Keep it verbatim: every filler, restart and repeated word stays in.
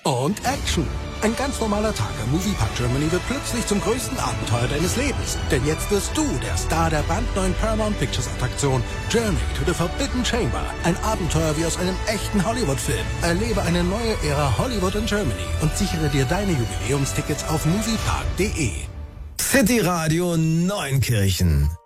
und Action. Ein ganz normaler Tag am Moviepark Germany wird plötzlich zum größten Abenteuer deines Lebens. Denn jetzt wirst du der Star der brandneuen Paramount Pictures Attraktion Journey to the Forbidden Chamber. Ein Abenteuer wie aus einem echten Hollywood-Film. Erlebe eine neue Ära Hollywood in Germany und sichere dir deine Jubiläumstickets auf moviepark punkt de. City Radio Neunkirchen.